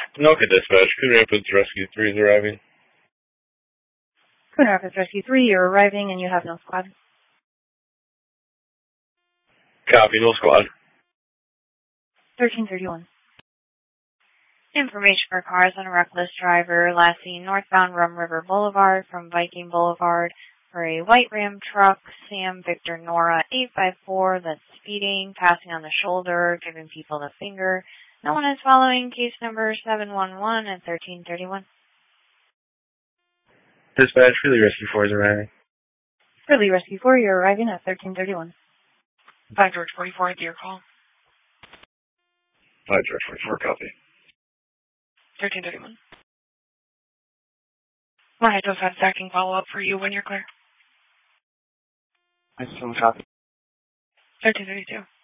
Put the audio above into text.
Okay, dispatch. Coon Rapids Rescue 3 is arriving. Coon Rapids Rescue 3, you're arriving and you have no squad. Copy, no squad. 1331. Information for cars on a reckless driver, last seen northbound Rum River Boulevard from Viking Boulevard for a white Ram truck, Sam Victor Nora 854, that's speeding, passing on the shoulder, giving people the finger. No one is following. Case number 711 at 1331. Dispatch, Philly Rescue 4 is arriving. Philly Rescue 4, you're arriving at 1331. 5 George 44 at your call. 5 George 44, copy. 1331. I just had stacking follow-up for you when you're clear. I just want to copy. 1332.